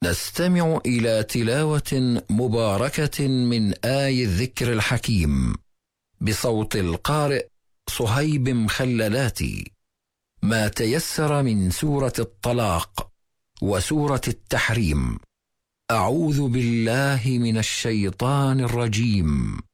نستمع إلى تلاوة مباركة من آي الذكر الحكيم بصوت القارئ صهيب مخللاتي، ما تيسر من سورة الطلاق وسورة التحريم. أعوذ بالله من الشيطان الرجيم.